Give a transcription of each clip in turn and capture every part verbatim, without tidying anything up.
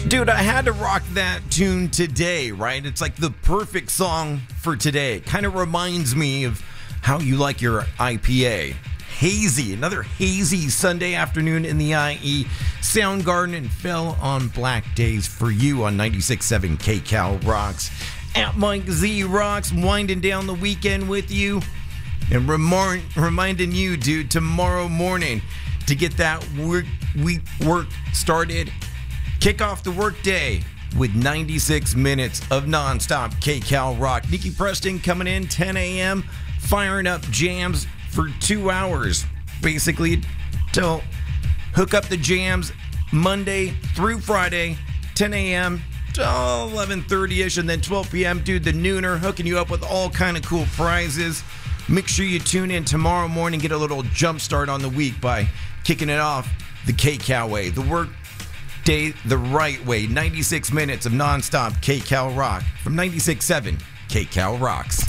Dude, I had to rock that tune today, right? It's like the perfect song for today. Kind of reminds me of how you like your I P A. Hazy, another hazy Sunday afternoon in the I E. Soundgarden and Fell on Black Days for you on ninety-six point seven K-Cal Rocks. At Mike Z Rocks, winding down the weekend with you. And remar- reminding you, dude, tomorrow morning to get that work, week work started. Kick off the work day with ninety-six minutes of nonstop K-Cal Rock. Nikki Preston coming in ten a.m., firing up jams for two hours, basically, to hook up the jams Monday through Friday, ten a.m. to eleven thirty-ish, and then twelve p.m., dude, the nooner, hooking you up with all kind of cool prizes. Make sure you tune in tomorrow morning, get a little jump start on the week by kicking it off the K-Cal way. The work day the right way. ninety-six minutes of nonstop K-Cal Rock from ninety-six point seven K-Cal Rocks.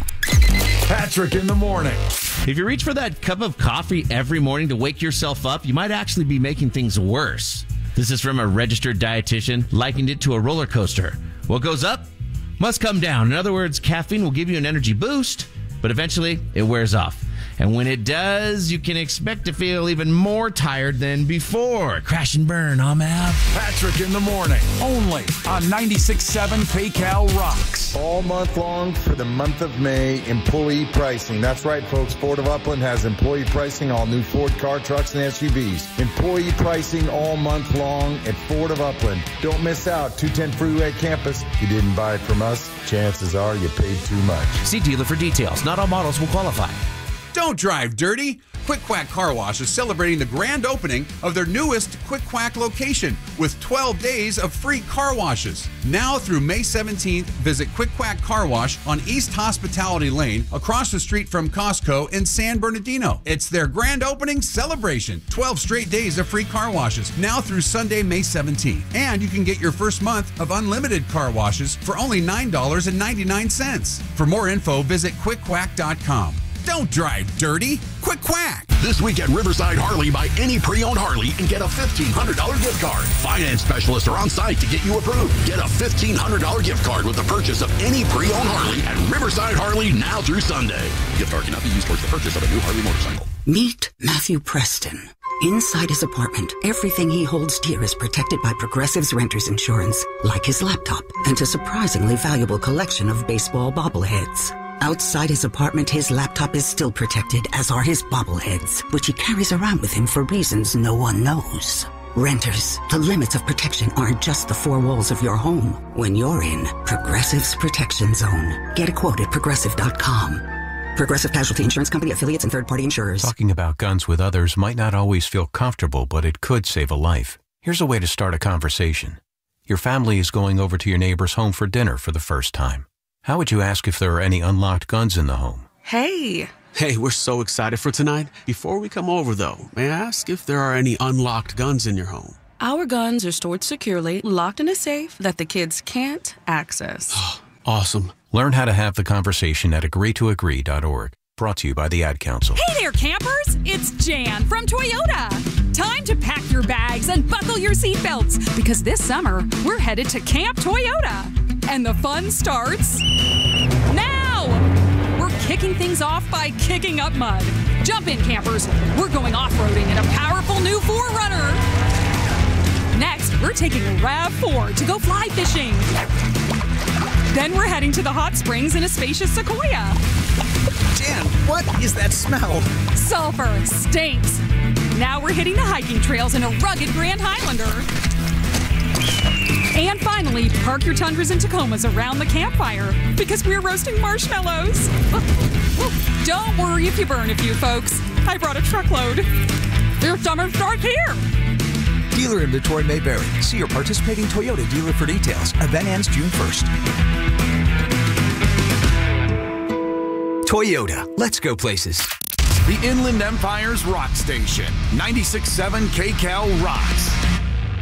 Patrick in the morning. If you reach for that cup of coffee every morning to wake yourself up, you might actually be making things worse. This is from a registered dietitian, likened it to a roller coaster. What goes up must come down. In other words, caffeine will give you an energy boost, but eventually it wears off. And when it does, you can expect to feel even more tired than before. Crash and burn, I'm out. Patrick in the morning, only on ninety-six point seven K-Cal Rocks. All month long for the month of May, employee pricing. That's right, folks. Ford of Upland has employee pricing, all new Ford car, trucks, and S U Vs. Employee pricing all month long at Ford of Upland. Don't miss out. two ten Freeway Campus. If you didn't buy it from us, chances are you paid too much. See dealer for details. Not all models will qualify. Don't drive dirty. Quick Quack Car Wash is celebrating the grand opening of their newest Quick Quack location with twelve days of free car washes. Now through May seventeenth, visit Quick Quack Car Wash on East Hospitality Lane across the street from Costco in San Bernardino. It's their grand opening celebration. twelve straight days of free car washes now through Sunday, May seventeenth. And you can get your first month of unlimited car washes for only nine dollars and ninety-nine cents. For more info, visit quick quack dot com. Don't drive dirty. Quick Quack. This week at Riverside Harley, buy any pre-owned Harley and get a fifteen hundred dollars gift card. Finance specialists are on site to get you approved. Get a fifteen hundred dollars gift card with the purchase of any pre-owned Harley at Riverside Harley now through Sunday. Gift card cannot be used towards the purchase of a new Harley motorcycle. Meet Matthew Preston. Inside his apartment, everything he holds dear is protected by Progressive's Renter's Insurance, like his laptop and a surprisingly valuable collection of baseball bobbleheads. Outside his apartment, his laptop is still protected, as are his bobbleheads, which he carries around with him for reasons no one knows. Renters, the limits of protection aren't just the four walls of your home. When you're in Progressive's Protection Zone, get a quote at progressive dot com. Progressive Casualty Insurance Company, affiliates, and third-party insurers. Talking about guns with others might not always feel comfortable, but it could save a life. Here's a way to start a conversation. Your family is going over to your neighbor's home for dinner for the first time. How would you ask if there are any unlocked guns in the home? Hey. Hey, we're so excited for tonight. Before we come over, though, may I ask if there are any unlocked guns in your home? Our guns are stored securely, locked in a safe that the kids can't access. Awesome. Learn how to have the conversation at agree to agree dot org. Brought to you by the Ad Council. Hey there, campers! It's Jan from Toyota. Time to pack your bags and buckle your seatbelts, because this summer, we're headed to Camp Toyota. And the fun starts now! We're kicking things off by kicking up mud. Jump in, campers. We're going off-roading in a powerful new four runner. Next, we're taking a RAV four to go fly fishing. Then we're heading to the hot springs in a spacious Sequoia. Jan, what is that smell? Sulfur stinks. Now we're hitting the hiking trails in a rugged Grand Highlander. And finally, park your Tundras and Tacomas around the campfire, because we're roasting marshmallows. Don't worry if you burn a few, folks. I brought a truckload. Your summer starts here. Dealer inventory may vary. See your participating Toyota dealer for details. Event ends June first. Toyota, let's go places. The Inland Empire's Rock Station, ninety-six point seven K-Cal Rocks.